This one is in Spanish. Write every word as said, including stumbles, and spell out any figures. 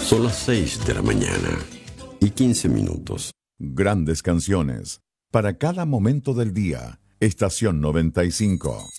Son las seis de la mañana y quince minutos. Grandes canciones. Para cada momento del día. Estación noventa y cinco.